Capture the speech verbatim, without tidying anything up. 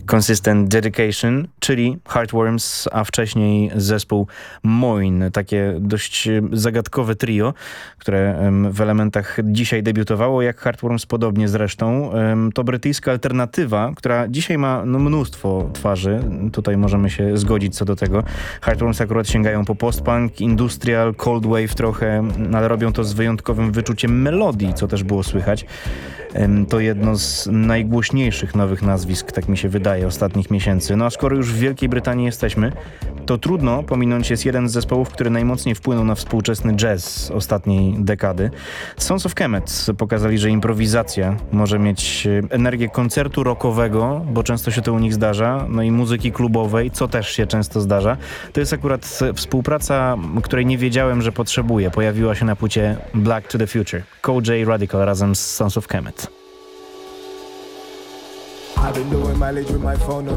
Consistent Dedication, czyli Heartworms, a wcześniej zespół Moin. Takie dość zagadkowe trio, które w elementach dzisiaj debiutowało, jak Heartworms podobnie zresztą. To brytyjska alternatywa, która dzisiaj ma no, mnóstwo twarzy. Tutaj możemy się zgodzić co do tego. Heartworms akurat sięgają po post-punk, industrial, cold wave trochę, ale robią to z wyjątkowym wyczuciem melodii, co też było słychać. To jedno z najgłośniejszych nowych nazwisk, tak mi się wydaje, ostatnich miesięcy. No a skoro już w Wielkiej Brytanii jesteśmy, to trudno pominąć jest jeden z zespołów, który najmocniej wpłynął na współczesny jazz ostatniej dekady. Sons of Kemet pokazali, że improwizacja może mieć energię koncertu rockowego, bo często się to u nich zdarza, no i muzyki klubowej, co też się często zdarza. To jest akurat współpraca, której nie wiedziałem, że potrzebuję. Pojawiła się na płycie Black to the Future. Kojay Radical razem z Sons of Kemet. I've been doing mileage with my phone.